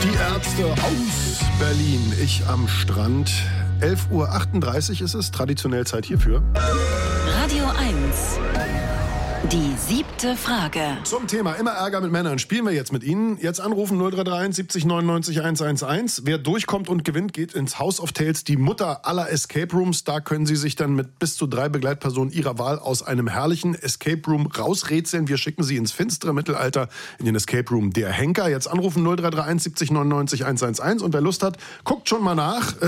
Die Ärzte aus Berlin, ich am Strand. 11.38 Uhr ist es, traditionell Zeit hierfür. Radio 1, die 7. Frage. Zum Thema immer Ärger mit Männern spielen wir jetzt mit Ihnen. Jetzt anrufen 0331 70 99 111. Wer durchkommt und gewinnt, geht ins House of Tales, die Mutter aller Escape Rooms. Da können Sie sich dann mit bis zu 3 Begleitpersonen Ihrer Wahl aus einem herrlichen Escape Room rausrätseln. Wir schicken Sie ins finstere Mittelalter in den Escape Room Der Henker. Jetzt anrufen 0331 70 99 111. Und wer Lust hat, guckt schon mal nach.